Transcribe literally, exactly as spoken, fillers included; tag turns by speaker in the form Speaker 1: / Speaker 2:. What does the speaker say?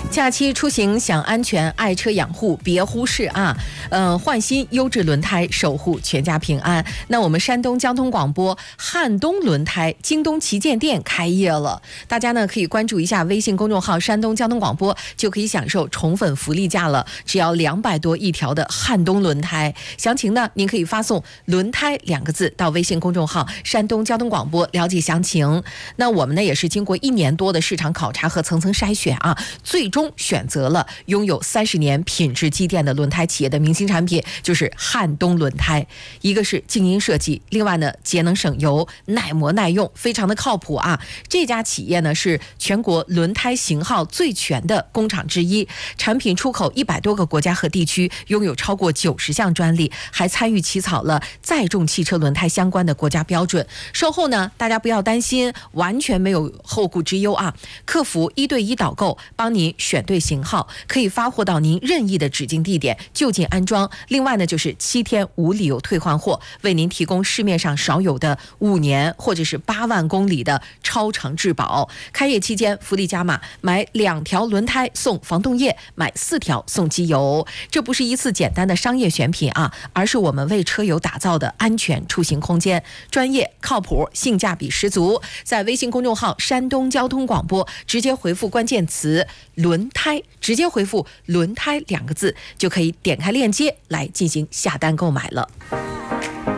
Speaker 1: 假期出行想安全，爱车养护别忽视啊！呃，换新优质轮胎，守护全家平安。那我们山东交通广播汉东轮胎京东旗舰店开业了，大家呢可以关注一下微信公众号山东交通广播，就可以享受宠粉福利价了，只要两百多一条的汉东轮胎。详情呢，您可以发送“轮胎”两个字到微信公众号山东交通广播了解详情。那我们呢也是经过一年多的市场考察和层层筛选啊，最终选择了拥有三十年品质积淀的轮胎企业的明星产品，就是汉东轮胎。一个是静音设计，另外呢节能省油、耐磨耐用，非常的靠谱啊。这家企业呢是全国轮胎型号最全的工厂之一，产品出口一百多个国家和地区，拥有超过九十项专利，还参与起草了载重汽车轮胎相关的国家标准。售后呢，大家不要担心，完全没有后顾之忧啊。客服一对一导购，帮您选对型号，可以发货到您任意的指定地点就近安装。另外呢，就是七天无理由退换货，为您提供市面上少有的五年或者是八万公里的超长质保。开业期间福利加码，买两条轮胎送防冻液，买四条送机油。这不是一次简单的商业选品啊，而是我们为车友打造的安全出行空间，专业靠谱，性价比十足。在微信公众号山东交通广播直接回复关键词轮胎，直接回复轮胎两个字，就可以点开链接来进行下单购买了。